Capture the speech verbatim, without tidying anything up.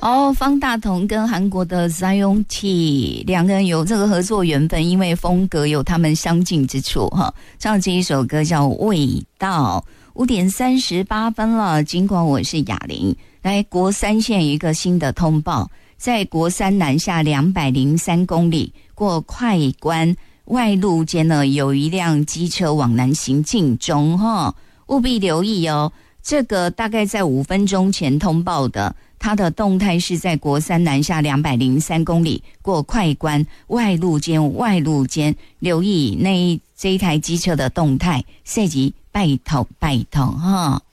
哦，方大同跟韩国的 Zion T 两个人有这个合作缘分，因为风格有他们相近之处哈。唱这一首歌叫《味道》，五点三十八分了。尽管我是哑铃，来国三县有一个新的通报，在国三南下两百零三公里过快关外路间呢，有一辆机车往南行进中哈，务必留意哦。这个大概在五分钟前通报的。它的动态是在国三南下两百零三公里过快关外路间外路间，留意那这一台机车的动态，涉及拜托拜托哈。